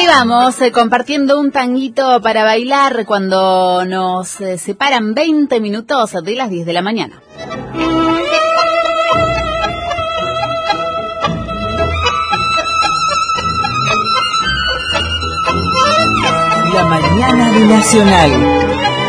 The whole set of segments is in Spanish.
vamos, compartiendo un tanguito para bailar cuando nos separan 20 minutos de las 10 de la mañana. La mañana de Nacional.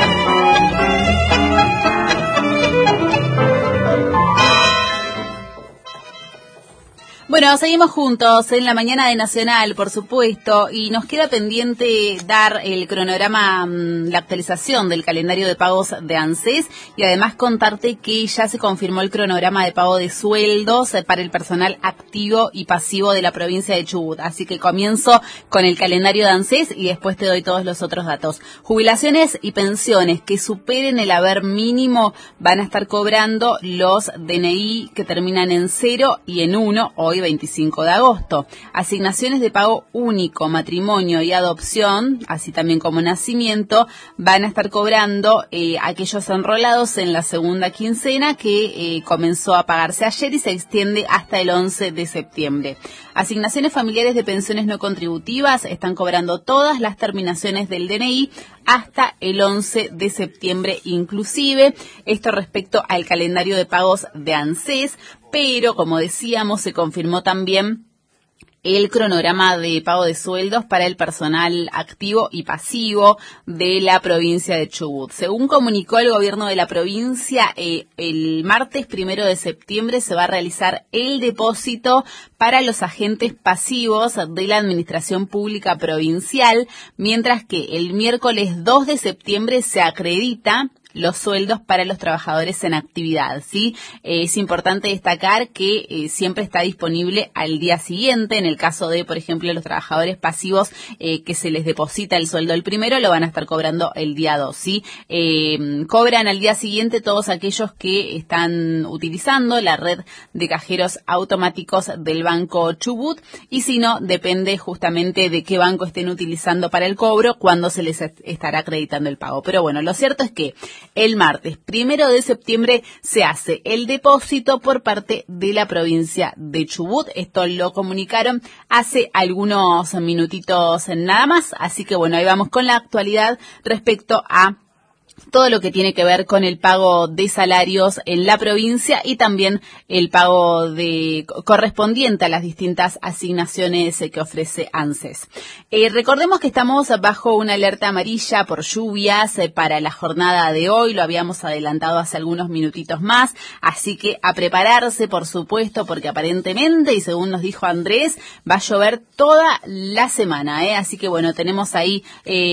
Bueno, seguimos juntos en la mañana de Nacional, por supuesto, y nos queda pendiente dar el cronograma, la actualización del calendario de pagos de ANSES y además contarte que ya se confirmó el cronograma de pago de sueldos para el personal activo y pasivo de la provincia de Chubut. Así que comienzo con el calendario de ANSES y después te doy todos los otros datos. Jubilaciones y pensiones que superen el haber mínimo van a estar cobrando los DNI que terminan en 0 y en 1, hoy 25 de agosto. Asignaciones de pago único, matrimonio y adopción, así también como nacimiento, van a estar cobrando aquellos enrolados en la segunda quincena que comenzó a pagarse ayer y se extiende hasta el 11 de septiembre. Asignaciones familiares de pensiones no contributivas están cobrando todas las terminaciones del DNI hasta el 11 de septiembre inclusive. Esto respecto al calendario de pagos de ANSES, pero como decíamos, se confirmó también el cronograma de pago de sueldos para el personal activo y pasivo de la provincia de Chubut. Según comunicó el gobierno de la provincia, el martes 1 de septiembre se va a realizar el depósito para los agentes pasivos de la administración pública provincial, mientras que el miércoles 2 de septiembre se acredita los sueldos para los trabajadores en actividad, ¿sí? Es importante destacar que siempre está disponible al día siguiente. En el caso de, por ejemplo, los trabajadores pasivos que se les deposita el sueldo el primero, lo van a estar cobrando el día 2, ¿sí? Cobran al día siguiente todos aquellos que están utilizando la red de cajeros automáticos del Banco Chubut, y si no, depende justamente de qué banco estén utilizando para el cobro, cuándo se les estará acreditando el pago. Pero bueno, lo cierto es que el martes 1 de septiembre se hace el depósito por parte de la provincia de Chubut. Esto lo comunicaron hace algunos minutitos nada más. Así que bueno, ahí vamos con la actualidad respecto a todo lo que tiene que ver con el pago de salarios en la provincia y también el pago correspondiente a las distintas asignaciones que ofrece ANSES. Recordemos que estamos bajo una alerta amarilla por lluvias para la jornada de hoy, lo habíamos adelantado hace algunos minutitos más, así que a prepararse, por supuesto, porque aparentemente, y según nos dijo Andrés, va a llover toda la semana, así que bueno, tenemos ahí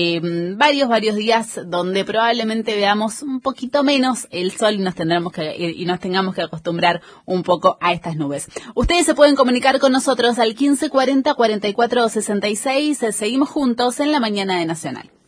varios días donde probablemente veamos un poquito menos el sol y nos tengamos que acostumbrar un poco a estas nubes. Ustedes se pueden comunicar con nosotros al 1540 44 66. Seguimos juntos en la mañana de Nacional.